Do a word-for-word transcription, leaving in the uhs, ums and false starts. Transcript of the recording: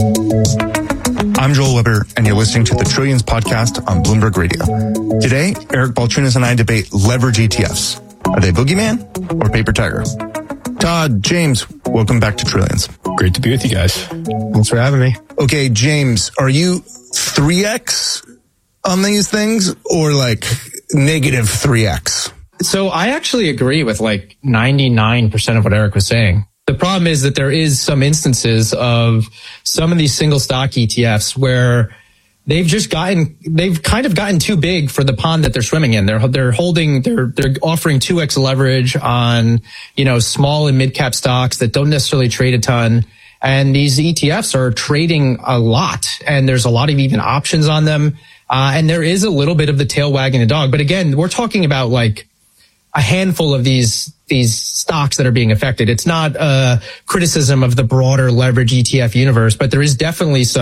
I'm Joel Weber, and you're listening to the Trillions podcast on Bloomberg Radio. Today, Eric Balchunas and I debate leverage E T Fs. Are they boogeyman or paper tiger? Todd, James, welcome back to Trillions. Great to be with you guys. Thanks for having me. Okay, James, are you three X on these things or like negative three X? So I actually agree with like ninety-nine percent of what Eric was saying. The problem is that there is some instances of some of these single stock E T Fs where they've just gotten, they've kind of gotten too big for the pond that they're swimming in. They're, they're holding, they're, they're offering two X leverage on, you know, small and mid cap stocks that don't necessarily trade a ton. And these E T Fs are trading a lot, and there's a lot of even options on them. Uh, and there is a little bit of the tail wagging the dog. But again, we're talking about like a handful of these these stocks that are being affected. It's not a criticism of the broader leverage E T F universe, but there is definitely some